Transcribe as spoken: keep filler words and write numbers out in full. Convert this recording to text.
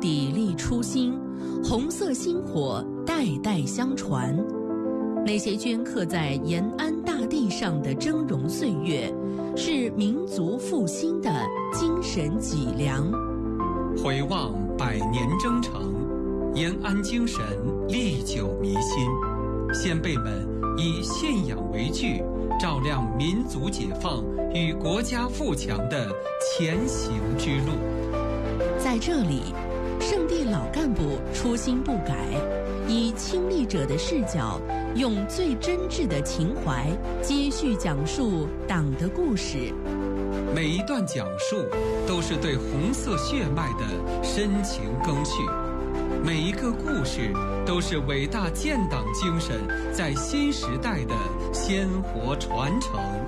砥砺初心，红色薪火代代相传。那些镌刻在延安大地上的峥嵘岁月，是民族复兴的精神脊梁。 回望百年征程，延安精神历久弥新。先辈们以信仰为据，照亮民族解放与国家富强的前行之路。 在这里，圣地老干部初心不改，以亲历者的视角，用最真挚的情怀接续讲述党的故事。 每一段讲述都是对红色血脉的深情更续，每一个故事都是伟大建党精神在新时代的鲜活传承。